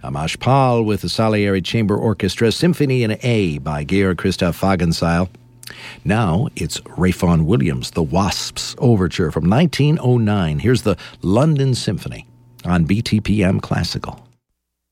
Amash Pal with the Salieri Chamber Orchestra, Symphony in A by Georg Christoph Wagenseil. Now it's Rayfon Williams, the Wasps Overture from 1909. Here's the London Symphony on BTPM Classical.